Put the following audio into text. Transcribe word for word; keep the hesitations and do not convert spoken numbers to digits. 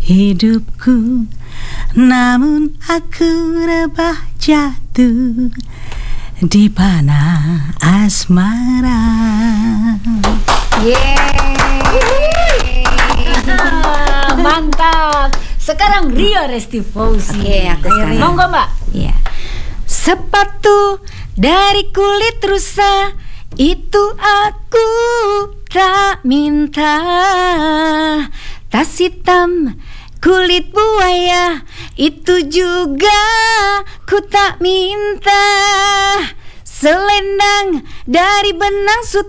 hidupku, namun aku rebah jatuh di panah asmara. Yeay. Mantap. Sekarang Rio Resti Fauzi. Oke, aku sekarang. Monggo Mbak. Iya. Sepatu dari kulit rusa itu aku tak minta. Tas hitam kulit buaya itu juga ku tak minta. Selendang dari benang sutra